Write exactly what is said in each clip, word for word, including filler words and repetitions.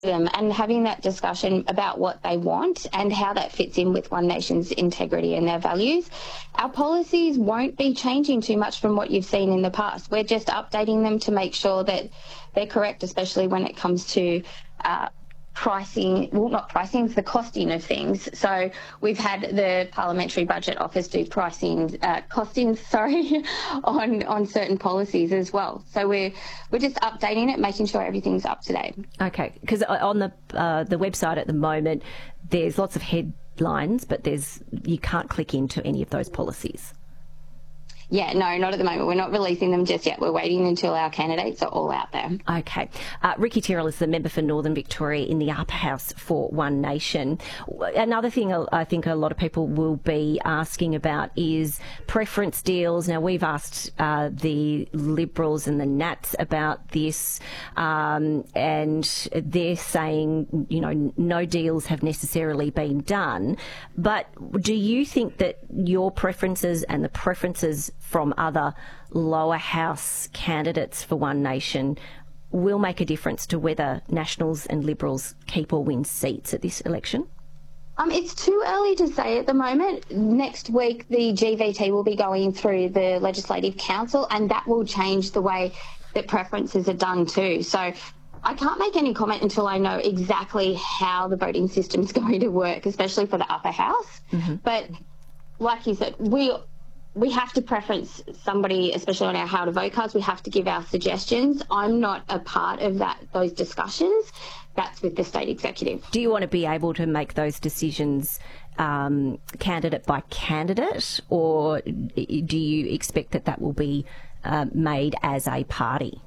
them and having that discussion about what they want and how that fits in with One Nation's integrity and their values. Our policies won't be changing too much from what you've seen in the past. We're just updating them to make sure that they're correct, especially when it comes to uh, pricing, well, not pricing, it's the costing of things. So we've had the Parliamentary Budget Office do pricing, uh, costings, sorry, on on certain policies as well. So we're we're just updating it, making sure everything's up to date. Okay, because on the uh, the website at the moment, there's lots of headlines, but there's you can't click into any of those policies. Yeah, no, not at the moment. We're not releasing them just yet. We're waiting until our candidates are all out there. Okay. Uh, Rikki Tyrrell is the member for Northern Victoria in the Upper House for One Nation. Another thing I think a lot of people will be asking about is preference deals. Now, we've asked uh, the Liberals and the Nats about this, um, and they're saying, you know, no deals have necessarily been done. But do you think that your preferences and the preferences from other lower house candidates for One Nation will make a difference to whether Nationals and Liberals keep or win seats at this election? Um, it's too early to say at the moment. Next week, the G V T will be going through the Legislative Council, and that will change the way that preferences are done too. So I can't make any comment until I know exactly how the voting system is going to work, especially for the upper house. Mm-hmm. But like you said, we we have to preference somebody, especially on our how to vote cards. We have to give our suggestions. I'm not a part of that those discussions. That's with the state executive. Do you want to be able to make those decisions um, candidate by candidate, or do you expect that that will be uh, made as a party?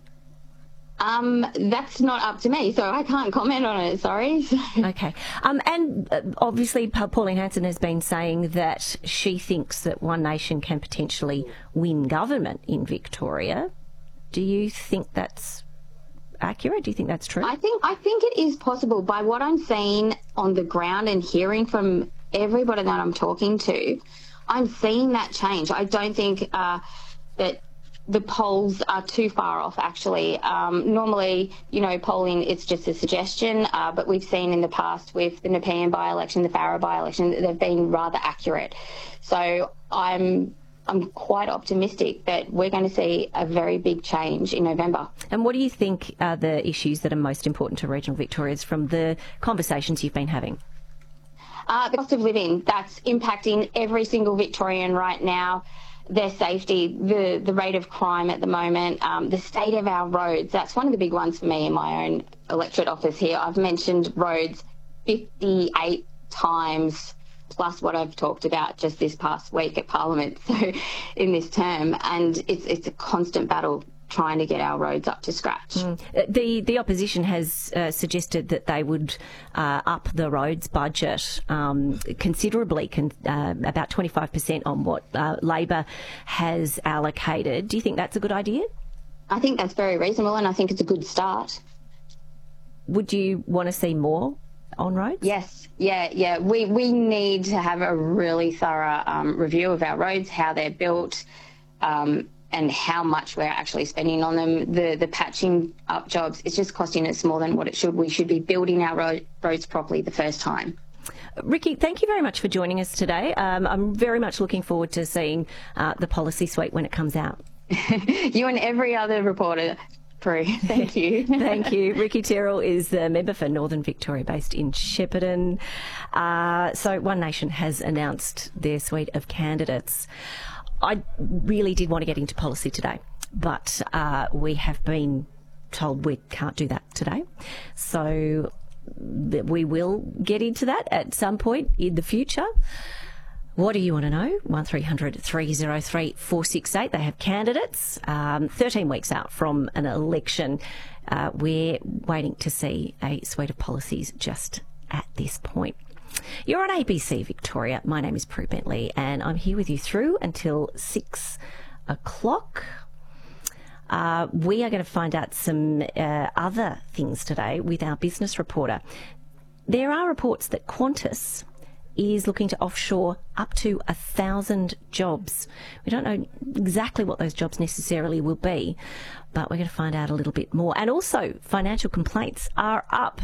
Um, that's not up to me, so I can't comment on it, sorry. Okay. Um, and uh, obviously Pauline Hanson has been saying that she thinks that One Nation can potentially win government in Victoria. Do you think that's accurate? Do you think that's true? I think I think it is possible. By what I'm seeing on the ground and hearing from everybody that I'm talking to, I'm seeing that change. I don't think uh, that the polls are too far off, actually. Um, normally, you know, polling, it's just a suggestion, uh, but we've seen in the past with the Nepean by-election, the Farrer by-election, that they've been rather accurate. So I'm I'm quite optimistic that we're going to see a very big change in November. And what do you think are the issues that are most important to regional Victorians from the conversations you've been having? Uh, the cost of living, that's impacting every single Victorian right now. Their safety, the, the rate of crime at the moment, um, the state of our roads. That's one of the big ones for me in my own electorate office here. I've mentioned roads fifty-eight times, plus what I've talked about just this past week at Parliament, so in this term, and it's it's a constant battle trying to get our roads up to scratch. Mm. The the opposition has uh, suggested that they would uh, up the roads budget um, considerably, con- uh, about twenty-five percent on what uh, Labor has allocated. Do you think that's a good idea? I think that's very reasonable, and I think it's a good start. Would you want to see more on roads? Yes, yeah, yeah. We, we need to have a really thorough um, review of our roads, how they're built, um, and how much we're actually spending on them. The the patching up jobs, it's just costing us more than what it should. We should be building our road, roads properly the first time. Rikki, thank you very much for joining us today. Um, I'm very much looking forward to seeing uh, the policy suite when it comes out. You and every other reporter, Prue. Thank you. Thank you. Rikki Tyrrell is the member for Northern Victoria based in Shepparton. Uh, so One Nation has announced their suite of candidates. I really did want to get into policy today, but uh, we have been told we can't do that today. So we will get into that at some point in the future. What do you want to know? one three hundred three oh three four six eight. They have candidates. Um, thirteen weeks out from an election. Uh, we're waiting to see a suite of policies just at this point. You're on A B C Victoria. My name is Prue Bentley and I'm here with you through until six o'clock. Uh, we are going to find out some uh, other things today with our business reporter. There are reports that Qantas is looking to offshore up to a thousand jobs. We don't know exactly what those jobs necessarily will be, but we're going to find out a little bit more. And also, financial complaints are up